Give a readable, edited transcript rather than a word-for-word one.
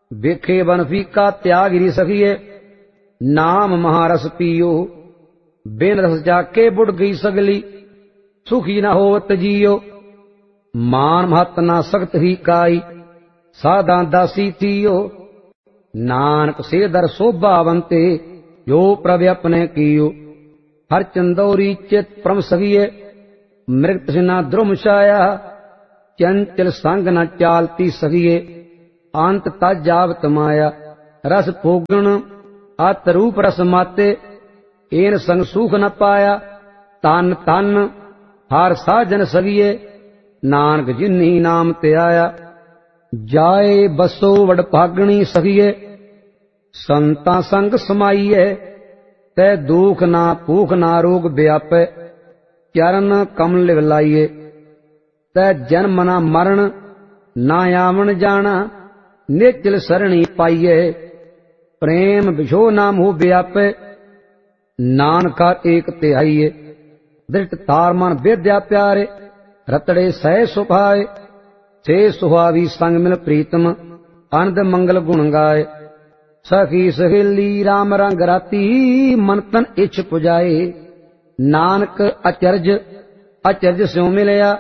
ਵੇਖੇ ਬਨ ਫੀਕਾ ਤਿਆਗਿਰੀ ਸਖੀਏ, ਨਾਮ ਮਹਾਰਸ ਪੀਓ। ਬਿਨ ਰਸ ਜਾਕੇ ਬੁੜ ਗਈ ਸਗਲੀ, ਸੁਖੀ ਨਾ ਹੋਵਤ ਜੀਓ। ਮਾਨ ਮਹਤ ਨਾ ਸਖਤ ਹੀ ਕਾਈ, ਸਾਧਾਂ ਦਾਸੀ ਥੀਓ। नानक से दर शोभावंते, जो प्रभ अपने कियो। हर चंदौरी चित परम सगिए, मृग तृष्णा द्रुम छाया। चंचल संग न चालती सगिए, अंत तज जावत माया। रस भोगन अत रूप रस माते, एन संग सुख न पाया। तन तन हर साजन सगिए, नानक जिन्ही नाम ते आया। जाए बसो वड भागणी सगिए, संतां संग समाइए। तै दुख ना भूख ना रोग व्यापै, चरण कमल लाइए। तै जन्म ना मरण ना आवन जाना, निचल सरणी पाइए। प्रेम बिछो ना मोह व्यापै, नानका एक तिहाइए। दृष्ट तार मन विद्या प्यारे, रतड़े सह सुभाए। से सुहावी संग मिल प्रीतम, आनंद मंगल गुण गाए। सखी सहेली राम रंग राती, मन तन इच्छ पुजाए। नानक अचरज अचरज स्यों मिलया,